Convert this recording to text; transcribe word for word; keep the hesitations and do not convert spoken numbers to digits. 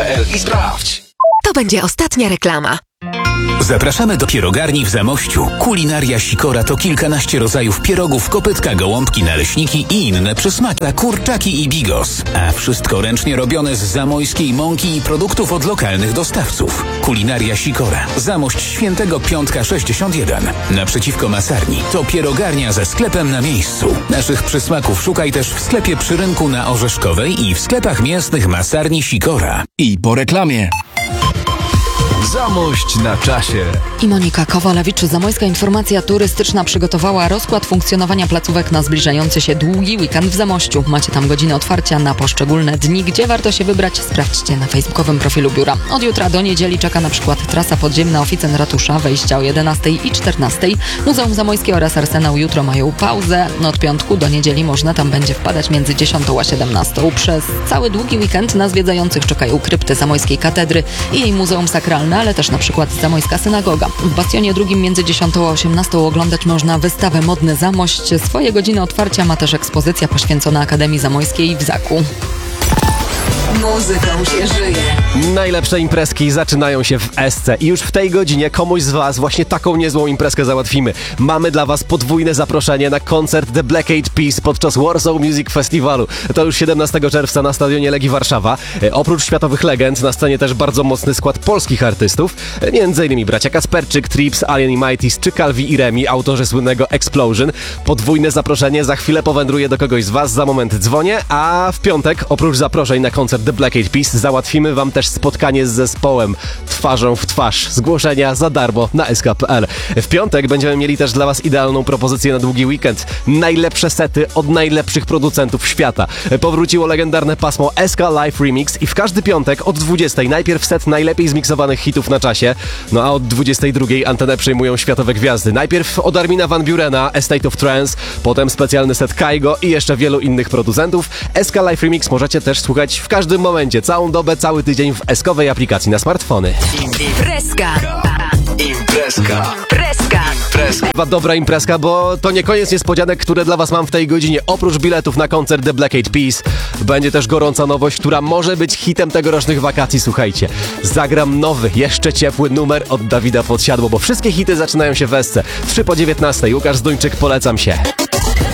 l i sprawdź. To będzie ostatnia reklama. Zapraszamy do pierogarni w Zamościu. Kulinaria Sikora to kilkanaście rodzajów pierogów, kopytka, gołąbki, naleśniki i inne przysmaki, kurczaki i bigos. A wszystko ręcznie robione z zamojskiej mąki i produktów od lokalnych dostawców. Kulinaria Sikora. Zamość Świętego Piątka sześćdziesiąt jeden. Naprzeciwko masarni. To pierogarnia ze sklepem na miejscu. Naszych przysmaków szukaj też w sklepie przy rynku na Orzeszkowej i w sklepach mięsnych masarni Sikora. I po reklamie. Zamość na czasie. I Monika Kowalewicz. Zamojska Informacja Turystyczna przygotowała rozkład funkcjonowania placówek na zbliżający się długi weekend w Zamościu. Macie tam godziny otwarcia na poszczególne dni. Gdzie warto się wybrać? Sprawdźcie na facebookowym profilu biura. Od jutra do niedzieli czeka na przykład trasa podziemna Oficen Ratusza, wejścia o jedenastej i czternastej. Muzeum Zamojskie oraz Arsenał jutro mają pauzę. Od piątku do niedzieli można tam będzie wpadać między dziesiątą a siedemnastą. Przez cały długi weekend na zwiedzających czekają krypty Zamojskiej Katedry i jej Muzeum Sakralne, ale też na przykład Zamojska Synagoga. W Bastionie drugim między dziesiątą a osiemnastą oglądać można wystawę Modny Zamość. Swoje godziny otwarcia ma też ekspozycja poświęcona Akademii Zamojskiej w Zaku. Muzyką się żyje. Najlepsze imprezki zaczynają się w S C i już w tej godzinie komuś z Was właśnie taką niezłą imprezkę załatwimy. Mamy dla Was podwójne zaproszenie na koncert The Black Eyed Peas podczas Warsaw Music Festiwalu. To już siedemnastego czerwca na stadionie Legii Warszawa. E, oprócz światowych legend na scenie też bardzo mocny skład polskich artystów. E, między innymi bracia Kasperczyk, Trips, Alien i Mighties czy Calvi i Remi, autorzy słynnego Explosion. Podwójne zaproszenie za chwilę powędruje do kogoś z Was, za moment dzwonię, a w piątek oprócz zaproszeń na koncert The Black Eyed Peas załatwimy Wam też spotkanie z zespołem twarzą w twarz. Zgłoszenia za darmo na s k kropka p l. W piątek będziemy mieli też dla Was idealną propozycję na długi weekend. Najlepsze sety od najlepszych producentów świata. Powróciło legendarne pasmo S K Live Remix i w każdy piątek od dwudziestej najpierw set najlepiej zmiksowanych hitów na czasie, no a od dwudziestej drugiej antenę przejmują światowe gwiazdy. Najpierw od Armina van Burena, A State of Trance, potem specjalny set Kaigo i jeszcze wielu innych producentów. S K Live Remix możecie też słuchać w każdym momencie, całą dobę, cały tydzień w eskowej aplikacji na smartfony. Imprezka. Imprezka. Imprezka. Imprezka. Dobra imprezka, bo to nie koniec niespodzianek, które dla Was mam w tej godzinie. Oprócz biletów na koncert The Black Eyed Peas będzie też gorąca nowość, która może być hitem tegorocznych wakacji. Słuchajcie, zagram nowy, jeszcze ciepły numer od Dawida Podsiadło, bo wszystkie hity zaczynają się w S C. trzy po dziewiętnastej. Łukasz Zduńczyk, polecam się.